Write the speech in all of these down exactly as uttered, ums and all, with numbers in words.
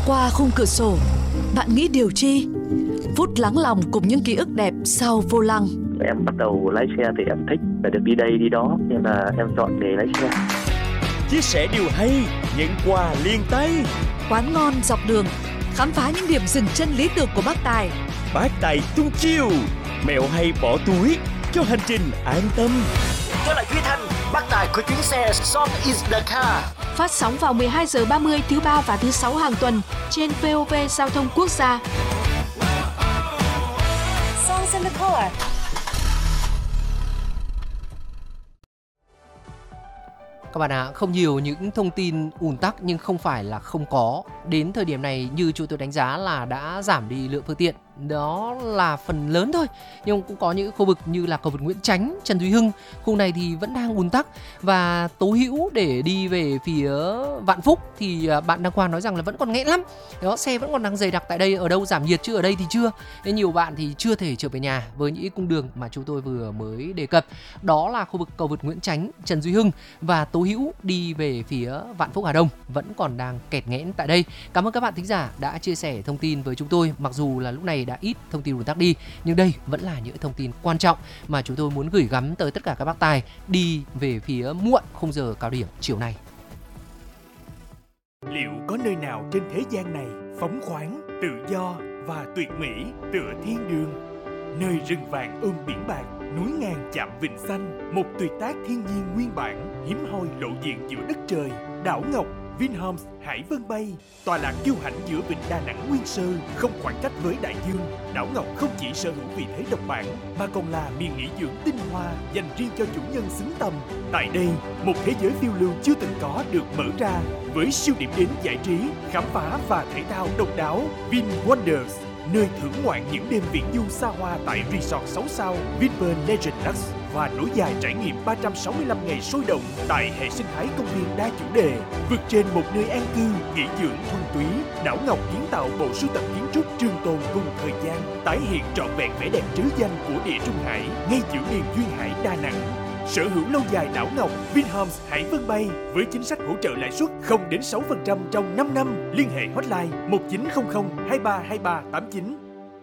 Qua khung cửa sổ, bạn nghĩ điều chi? Phút lắng lòng cùng những ký ức đẹp sau vô lăng. Em bắt đầu lái xe thì em thích phải được đi đây đi đó, nên là em chọn nghề lái xe. Chia sẻ điều hay, nhận quà liền tay. Quán ngon dọc đường, khám phá những điểm dừng chân lý tưởng của bác Tài. Bác Tài tung chiêu, mẹo hay bỏ túi cho hành trình an tâm. Tôi là Duy Thanh, bác Tài của chuyến xe Song is the car. Phát sóng vào mười hai giờ ba mươi thứ ba và thứ sáu hàng tuần trên vê o vê Giao thông Quốc gia. Songs in the car. Các bạn ạ, à, không nhiều những thông tin ùn tắc nhưng không phải là không có. Đến thời điểm này như chúng tôi đánh giá là đã giảm đi lượng phương tiện. Đó là phần lớn thôi. Nhưng cũng có những khu vực như là cầu vượt Nguyễn Chánh, Trần Duy Hưng. Khu này thì vẫn đang ùn tắc. Và Tố Hữu để đi về phía Vạn Phúc thì bạn Đăng Quang nói rằng là vẫn còn nghẽn lắm. Đó, xe vẫn còn đang dày đặc tại đây. Ở đâu giảm nhiệt chứ ở đây thì chưa. Nên nhiều bạn thì chưa thể trở về nhà với những cung đường mà chúng tôi vừa mới đề cập. Đó là khu vực cầu vượt Nguyễn Chánh, Trần Duy Hưng và Tố Hữu đi về phía Vạn Phúc Hà Đông vẫn còn đang kẹt nghẽn tại đây. Cảm ơn các bạn thính giả đã chia sẻ thông tin với chúng tôi. Mặc dù là lúc này đã ít thông tin ùn tắc đi, nhưng đây vẫn là những thông tin quan trọng mà chúng tôi muốn gửi gắm tới tất cả các bác tài đi về phía muộn khung giờ cao điểm chiều nay. Liệu có nơi nào trên thế gian này phóng khoáng, tự do và tuyệt mỹ tựa thiên đường? Nơi rừng vàng ôm biển bạc, núi ngàn chạm vịnh xanh, một tuyệt tác thiên nhiên nguyên bản, hiếm hoi lộ diện giữa đất trời. Đảo Ngọc, Vinhomes Hải Vân Bay, tọa lạc kiêu hãnh giữa vịnh Đà Nẵng nguyên sơ, không khoảng cách với đại dương. Đảo Ngọc không chỉ sở hữu vị thế độc bản mà còn là miền nghỉ dưỡng tinh hoa dành riêng cho chủ nhân xứng tầm. Tại đây, một thế giới phiêu lưu chưa từng có được mở ra với siêu điểm đến giải trí, khám phá và thể thao độc đáo. Vin Wonders, nơi thưởng ngoạn những đêm viễn du xa hoa tại resort sáu sao Vinpearl Legend Lux và nối dài trải nghiệm ba trăm sáu mươi lăm ngày sôi động tại hệ sinh thái công viên đa chủ đề. Vượt trên một nơi an cư, nghỉ dưỡng thuần túy, Đảo Ngọc kiến tạo bộ sưu tập kiến trúc trường tồn cùng thời gian, tái hiện trọn vẹn vẻ đẹp trứ danh của địa Trung Hải ngay giữa miền duyên hải Đà Nẵng. Sở hữu lâu dài Đảo Ngọc, Vinhomes Hải Vân Bay với chính sách hỗ trợ lãi suất không đến sáu phần trăm trong năm năm. Liên hệ hotline một chín không không hai ba hai ba tám chín.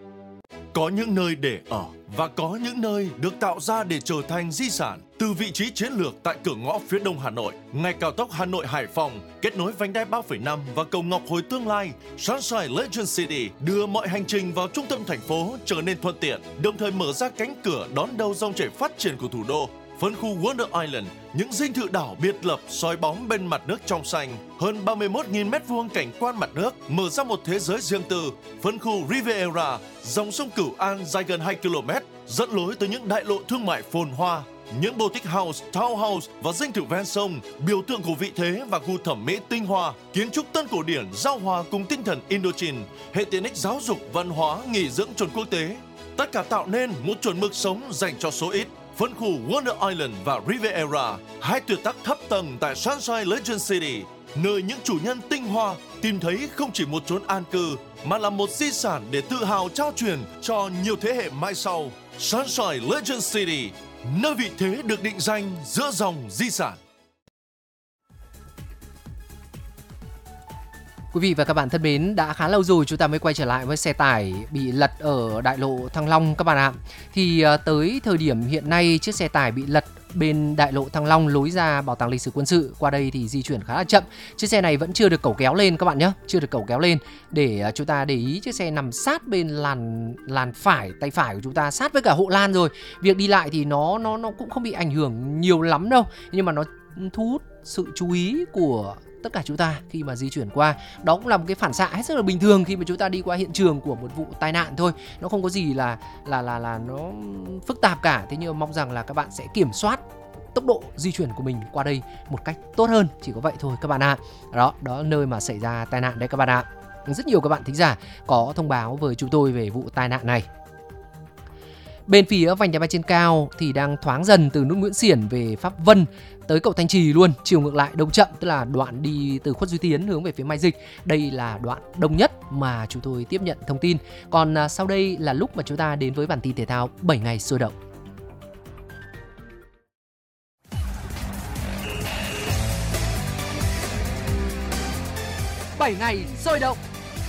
Có những nơi để ở và có những nơi được tạo ra để trở thành di sản. Từ vị trí chiến lược tại cửa ngõ phía đông Hà Nội, ngay cao tốc Hà Nội Hải Phòng kết nối vành đai ba phẩy năm và cầu Ngọc Hồi tương lai, Sunshine Legend City đưa mọi hành trình vào trung tâm thành phố trở nên thuận tiện, đồng thời mở ra cánh cửa đón đầu dòng chảy phát triển của thủ đô. Phân khu Wonder Island, những dinh thự đảo biệt lập soi bóng bên mặt nước trong xanh, hơn ba mươi mốt nghìn mét vuông cảnh quan mặt nước, mở ra một thế giới riêng tư. Phân khu Riviera, dòng sông Cửu An dài gần hai ki lô mét, dẫn lối tới những đại lộ thương mại phồn hoa. Những boutique house, townhouse và dinh thự ven sông, biểu tượng của vị thế và gu thẩm mỹ tinh hoa, kiến trúc tân cổ điển giao hòa cùng tinh thần Indochine, hệ tiện ích giáo dục, văn hóa, nghỉ dưỡng chuẩn quốc tế. Tất cả tạo nên một chuẩn mực sống dành cho số ít. Phân khu Wonder Island và Riviera, hai tuyệt tác thấp tầng tại Sunshine Legend City, nơi những chủ nhân tinh hoa tìm thấy không chỉ một chốn an cư mà là một di sản để tự hào trao truyền cho nhiều thế hệ mai sau. Sunshine Legend City, nơi vị thế được định danh giữa dòng di sản. Quý vị và các bạn thân mến, đã khá lâu rồi chúng ta mới quay trở lại với xe tải bị lật ở đại lộ Thăng Long các bạn ạ. Thì tới thời điểm hiện nay, chiếc xe tải bị lật bên đại lộ Thăng Long lối ra Bảo tàng Lịch sử Quân sự qua đây thì di chuyển khá là chậm. Chiếc xe này vẫn chưa được cẩu kéo lên các bạn nhé, chưa được cẩu kéo lên để chúng ta để ý. Chiếc xe nằm sát bên làn làn phải, tay phải của chúng ta, sát với cả hộ lan rồi. Việc đi lại thì nó nó nó cũng không bị ảnh hưởng nhiều lắm đâu, nhưng mà nó thu hút sự chú ý của tất cả chúng ta khi mà di chuyển qua. Đó cũng là một cái phản xạ hết sức là bình thường khi mà chúng ta đi qua hiện trường của một vụ tai nạn thôi. Nó không có gì là là là là nó phức tạp cả. Thế nhưng mà mong rằng là các bạn sẽ kiểm soát tốc độ di chuyển của mình qua đây một cách tốt hơn. Chỉ có vậy thôi các bạn ạ. À. Đó, đó là nơi mà xảy ra tai nạn đấy các bạn ạ. À. Rất nhiều các bạn thính giả có thông báo với chúng tôi về vụ tai nạn này. Bên phía vành đai ba trên cao thì đang thoáng dần từ nút Nguyễn Xiển về Pháp Vân tới cầu Thanh Trì luôn. Chiều ngược lại đông chậm, tức là đoạn đi từ Khuất Duy Tiến hướng về phía Mai Dịch. Đây là đoạn đông nhất mà chúng tôi tiếp nhận thông tin. Còn à, sau đây là lúc mà chúng ta đến với bản tin thể thao bảy ngày sôi động. bảy ngày sôi động.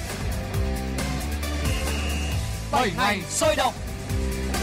bảy ngày sôi động.